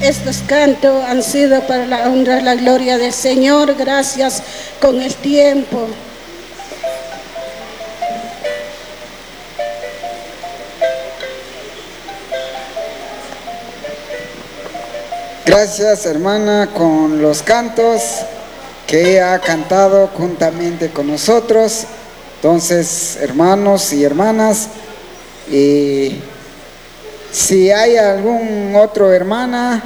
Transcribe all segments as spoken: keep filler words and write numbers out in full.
estos cantos han sido para la honra y la gloria del Señor. Gracias con el tiempo. Gracias, hermana, con los cantos que ella ha cantado juntamente con nosotros. Entonces, hermanos y hermanas, y si hay algún otro hermana,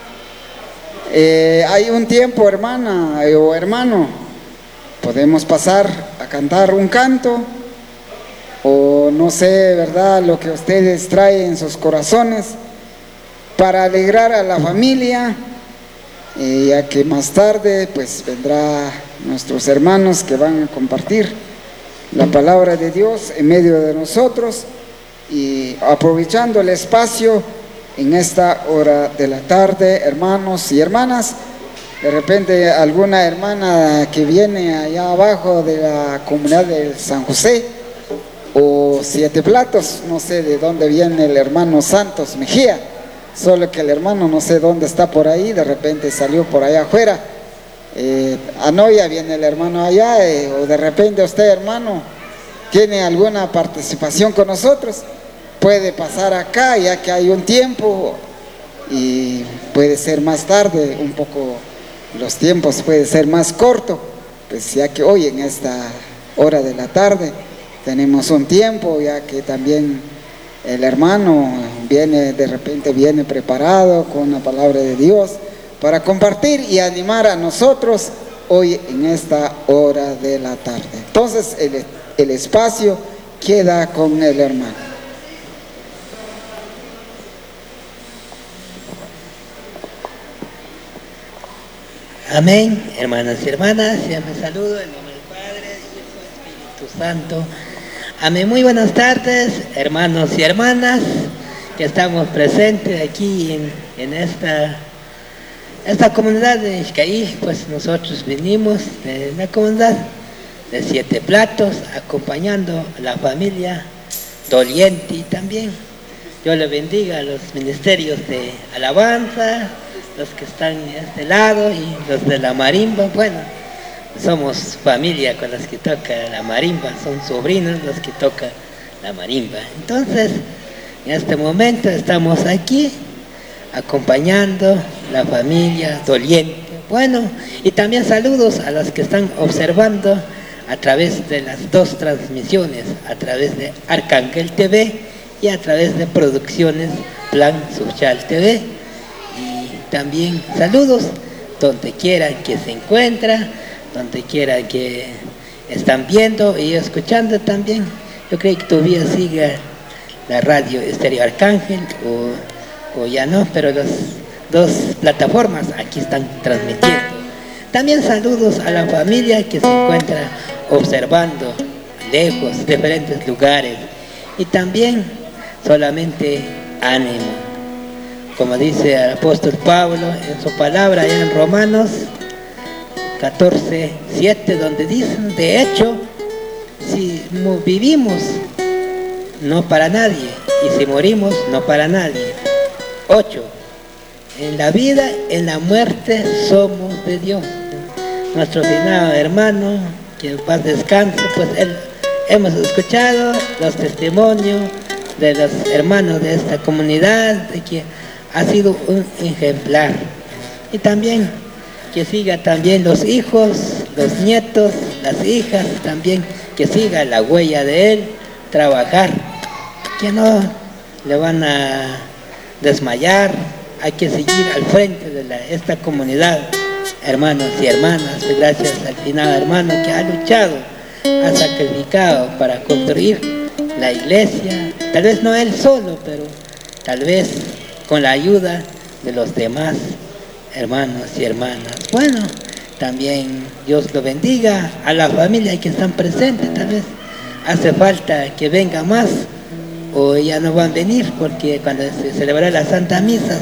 eh, hay un tiempo, hermana o hermano, podemos pasar a cantar un canto, o no sé, ¿verdad?, lo que ustedes traen en sus corazones, para alegrar a la familia, eh, ya que más tarde pues vendrá nuestros hermanos que van a compartir la palabra de Dios en medio de nosotros, y aprovechando el espacio en esta hora de la tarde, hermanos y hermanas, de repente alguna hermana que viene allá abajo de la comunidad de San José o Siete Platos, no sé de dónde viene el hermano Santos Mejía, solo que el hermano no sé dónde está por ahí, de repente salió por allá afuera. Eh, Anoya viene el hermano allá, eh, o de repente usted, hermano, tiene alguna participación con nosotros, puede pasar acá, ya que hay un tiempo, y puede ser más tarde, un poco los tiempos puede ser más corto, pues ya que hoy en esta hora de la tarde tenemos un tiempo, ya que también el hermano viene, de repente viene preparado con la palabra de Dios para compartir y animar a nosotros hoy en esta hora de la tarde. Entonces el, el espacio queda con el hermano. Amén, hermanas y hermanas, ya me saludo en nombre del Padre, Hijo, Espíritu Santo. Amén, muy buenas tardes, hermanos y hermanas, que estamos presentes aquí en, en esta, esta comunidad de Ixcaí. Pues nosotros venimos de la comunidad de Siete Platos, acompañando a la familia doliente, y también Dios le bendiga a los ministerios de alabanza, los que están de este lado y los de la marimba. Bueno, somos familia con los que toca la marimba, son sobrinos los que tocan la marimba. Entonces, en este momento estamos aquí acompañando la familia doliente. Bueno, y también saludos a los que están observando a través de las dos transmisiones, a través de Arcángel T V y a través de Producciones Plan Social T V. También saludos donde quieran que se encuentra, donde quieran que están viendo y escuchando también. Yo creo que todavía sigue la radio Estéreo Arcángel, o, o ya no, pero las dos plataformas aquí están transmitiendo. También saludos a la familia que se encuentra observando lejos, diferentes lugares, y también solamente ánimo. Como dice el apóstol Pablo en su palabra allá en Romanos catorce, siete, donde dicen, de hecho, si vivimos, no para nadie, y si morimos, no para nadie. ocho. En la vida, en la muerte, somos de Dios. Nuestro finado hermano, que en paz descanse, pues él, hemos escuchado los testimonios de los hermanos de esta comunidad, de que ha sido un ejemplar, y también que siga también los hijos, los nietos, las hijas, también que siga la huella de él, trabajar, que no le van a desmayar. Hay que seguir al frente de la, esta comunidad, hermanos y hermanas. Gracias al finado hermano que ha luchado, ha sacrificado para construir la iglesia, tal vez no él solo, pero tal vez con la ayuda de los demás hermanos y hermanas. Bueno, también Dios lo bendiga a la familia que están presentes. Tal vez hace falta que venga más, o ya no van a venir, porque cuando se celebrará la Santa Misa